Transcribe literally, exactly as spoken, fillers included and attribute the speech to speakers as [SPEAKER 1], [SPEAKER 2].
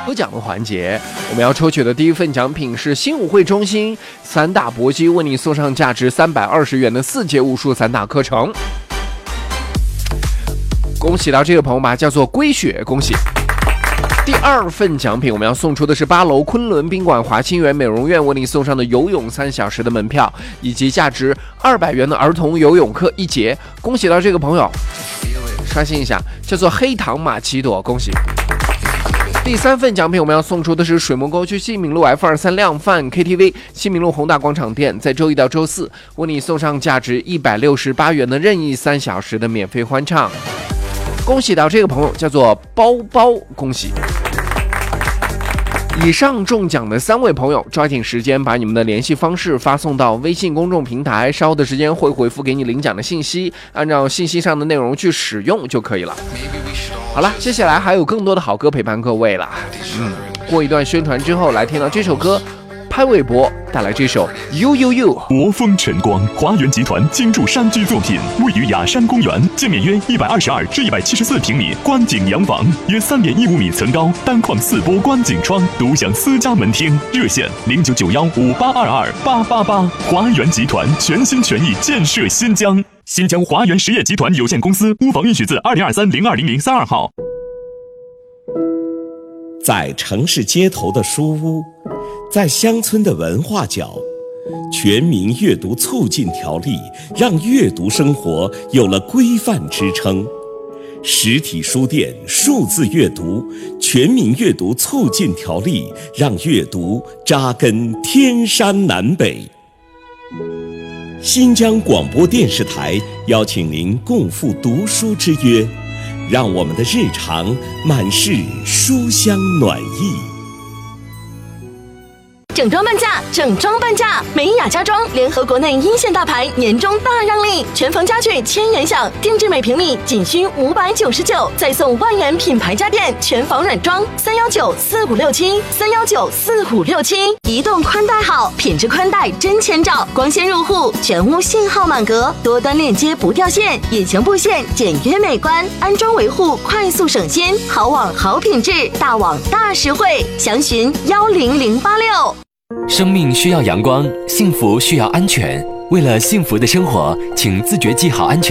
[SPEAKER 1] 抽奖的环节，我们要抽取的第一份奖品是新武会中心散打搏击为你送上价值三百二十元的四节武术散打课程。恭喜到这个朋友吧，叫做归雪，恭喜。第二份奖品，我们要送出的是八楼昆仑宾馆华清源美容院为你送上的游泳三小时的门票，以及价值二百元的儿童游泳课一节。恭喜到这个朋友，刷新一下，叫做黑糖玛奇朵，恭喜。第三份奖品，我们要送出的是水墨沟区西明路 F 二三量贩 K T V 西明路宏大广场店，在周一到周四为你送上价值一百六十八元的任意三小时的免费欢唱。恭喜到这个朋友，叫做包包，恭喜。以上中奖的三位朋友，抓紧时间把你们的联系方式发送到微信公众平台，稍后的时间会回复给你领奖的信息，按照信息上的内容去使用就可以了。好了，接下来还有更多的好歌陪伴各位了。嗯，过一段宣传之后，来听到这首歌，潘玮柏带来这首 You You You。
[SPEAKER 2] 国风晨光，华源集团精筑山居作品，位于雅山公园，建面约一百二十二至一百七十四平米观景洋房，约三点一五米层高，单框四波观景窗，独享私家门厅。热线零九九幺五八二二八八八。华源集团全心全意建设新疆。新疆华源实业集团有限公司屋房运许字二零二三零二零零三二号。
[SPEAKER 3] 在城市街头的书屋，在乡村的文化角，全民阅读促进条例让阅读生活有了规范支撑。实体书店数字阅读，全民阅读促进条例让阅读扎根天山南北。新疆广播电视台邀请您共赴读书之约，让我们的日常满是书香暖意。
[SPEAKER 4] 整装半价，整装半价！美雅家装联合国内一线大牌，年终大让利，全房家具千元享，定制每平米仅需五百九十九，再送万元品牌家电全房软装，三幺九四五六七，三幺九四五六七。移动宽带好，品质宽带真千兆，光纤入户，全屋信号满格，多端链接不掉线，隐形布线简约美观，安装维护快速省心，好网好品质，大网大实惠，详询幺零零八六。
[SPEAKER 5] 生命需要阳光，幸福需要安全。为了幸福的生活，请自觉系好安全